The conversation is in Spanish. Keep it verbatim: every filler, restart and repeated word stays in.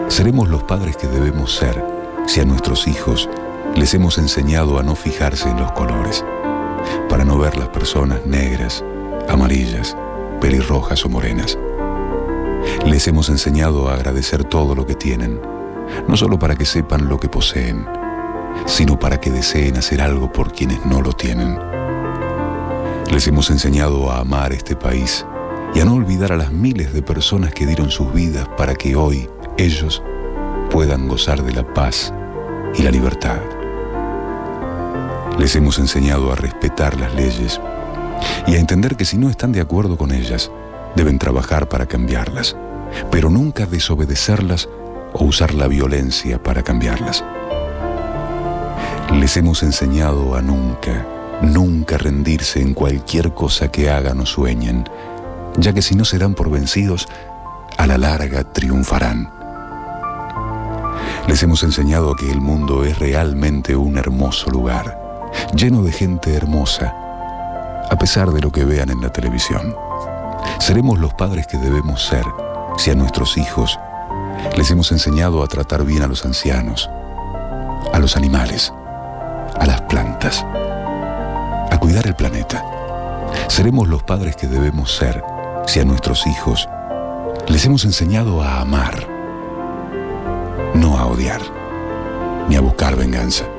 Seremos los padres que debemos ser si a nuestros hijos les hemos enseñado a no fijarse en los colores, para no ver las personas negras, amarillas, pelirrojas o morenas. Les hemos enseñado a agradecer todo lo que tienen, no solo para que sepan lo que poseen, sino para que deseen hacer algo por quienes no lo tienen. Les hemos enseñado a amar este país y a no olvidar a las miles de personas que dieron sus vidas para que hoy ellos puedan gozar de la paz y la libertad. Les hemos enseñado a respetar las leyes y a entender que si no están de acuerdo con ellas, deben trabajar para cambiarlas, pero nunca desobedecerlas o usar la violencia para cambiarlas. Les hemos enseñado a nunca, nunca rendirse en cualquier cosa que hagan o sueñen, ya que si no se dan por vencidos, a la larga triunfarán. Les hemos enseñado que el mundo es realmente un hermoso lugar, lleno de gente hermosa, a pesar de lo que vean en la televisión. Seremos los padres que debemos ser si a nuestros hijos les hemos enseñado a tratar bien a los ancianos, a los animales, a las plantas, a cuidar el planeta. Seremos los padres que debemos ser si a nuestros hijos les hemos enseñado a amar, no a odiar, ni a buscar venganza.